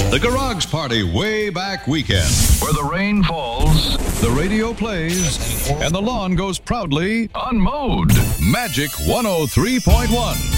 The Garage Party Way Back Weekend, where the rain falls, the radio plays, and the lawn goes proudly unmowed. Magic 103.1.